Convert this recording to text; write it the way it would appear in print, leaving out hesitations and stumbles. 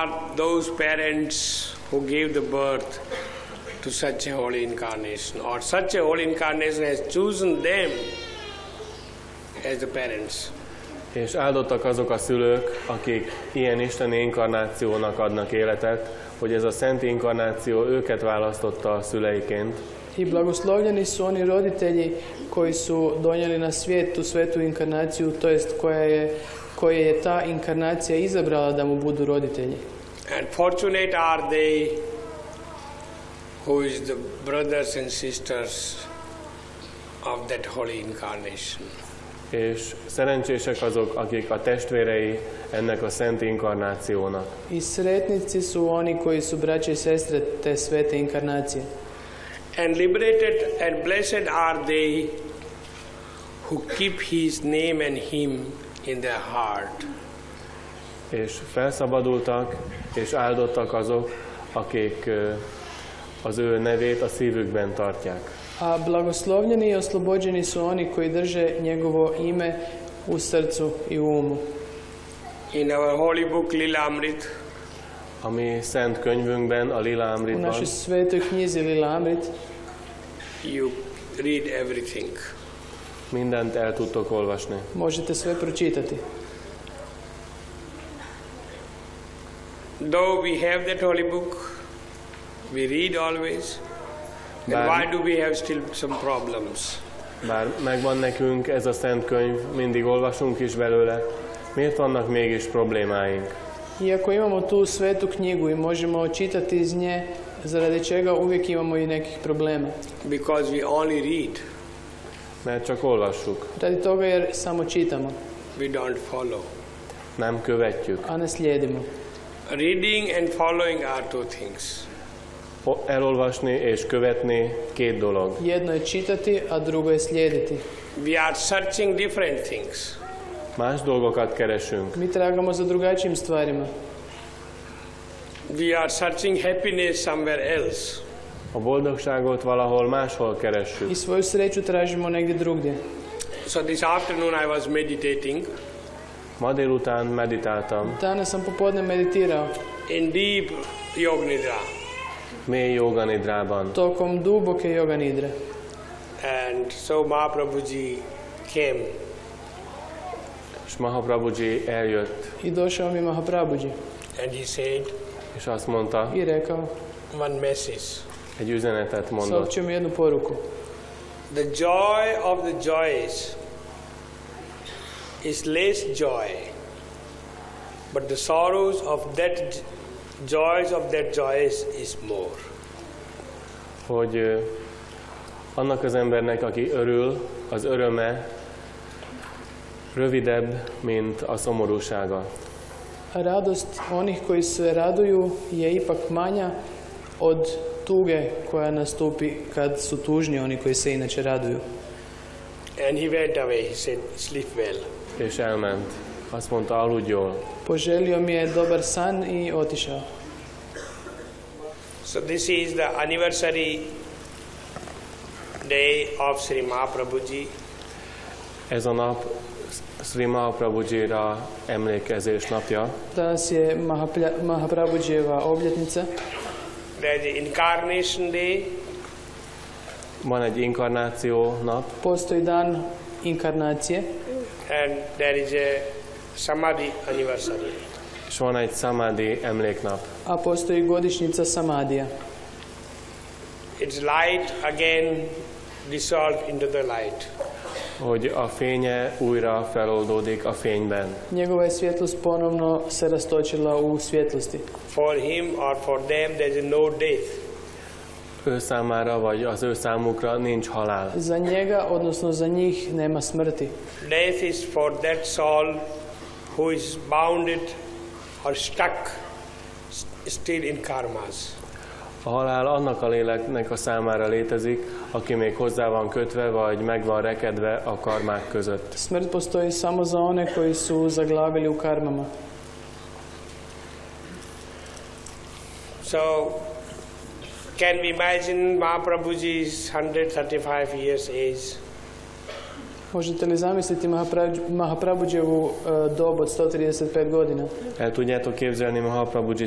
are those parents who gave the birth to such a holy incarnation, or such a holy incarnation has chosen them as the parents. És áldottak azok a szülők, akik ilyen isteni inkarnációnak adnak életet, hogy ez a szent inkarnáció őket választotta a szüleiként. I blagoslovljeni su oni roditelji koji su donijeli na svijet tu svetu inkarnaciju, to jest koje je ta inkarnacija izabrala da mu budu roditelji. And fortunate are they who is the brothers and sisters of that holy incarnation. És szerencsések azok, akik a testvérei ennek a szent inkarnációnak. I sretnici su oni koji su braće i sestre te svete inkarnacije. And liberated and blessed are they who keep his name and him in their heart. És felszabadultak és áldottak azok, akik az ő nevét a szívükben tartják. A blagoslovljeni i oslobođeni su oni koji drže njegovo ime u srcu i u umu. In our holy book Lilamrit, A mi szent könyvünkben, a Lila U Amritban našoj svetoj knjizi Lila Amrit you read everything. mindent el tudtok olvasni. možete sve pročitati. Though we have that holy book, we read always, then why do we have still some problems? Bár megvan nekünk ez a szent könyv, mindig olvasunk is belőle, miért vannak mégis problémáink? Iako imamo tu svetu knjigu i možemo čitati iz nje, zaradi čega uvijek imamo i nekih problema. Because we only read, Mert csak olvassuk, Radi toga jer samo čitamo, we don't follow. nem követjük. a ne slijedimo. Reading and following are two things. Elolvasni és követni két dolog. Jedno je čitati, a drugo je slijediti. We are searching different things. Más dolgokat keresünk. Mi tragamo za drugačijim stvarima. We are searching happiness somewhere else. A boldogságot valahol máshol keressük. I svoju sreću tražimo negdje drugdje. So this afternoon I was meditating Ma délután meditáltam, Danas sam popodne meditirao in deep yoga nidra, mély joganidrában. tokom duboke yoga nidre. and so Mahaprabhuji came. És Mahaprabhuji eljött, I došao mi Mahaprabhuji And he said és azt mondta, i rekao, one message. egy üzenetet mondott. saopćio mi jednu poruku. The joy of the joys is less joy, but the sorrows of that joys is more. Hogy annak az embernek, aki örül, az öröme rövidebb, mint a szomorúsága. A radost onih koji se raduju je ipak manja od tuge koja nastupi kad su tužni oni koji se inače raduju. And he went away. He said, sleep well. És elment. Azt mondta, aludj jól. Poželio mi je dobar san i otišao. So this is the anniversary day of Sri Mahaprabhuji. Ez a nap Sri Mahaprabhujira emlékezés napja. Danas je Mahaprabhujeva obljetnica. There is the incarnation day. Van egy inkarnáció nap, Postoji dan inkarnacije And there is a Samadhi anniversary. és van egy Samadhi emléknap. a postoji godišnjica Samadija. Its light again dissolved into the light. Hogy a fénye újra feloldódik a fényben. Njegova je svjetlost ponovno se rastočila u svjetlosti. For him or for them there is no death. Ő számára vagy az ő számukra nincs halál. Za njega, odnosno za njih, nema smrti. Death is for that soul who is bounded or stuck still in karmas. A halál annak a léleknek a számára létezik, aki még hozzá van kötve, vagy meg van rekedve a karmák között. Smrt postoji samo za one koji su zaglavili u karmama. So, can we imagine Mahaprabhuji's 135 years age? Možete li zamisliti Mahaprabhujevu dob od 135 godina? El tudjátok képzelni Mahaprabhuji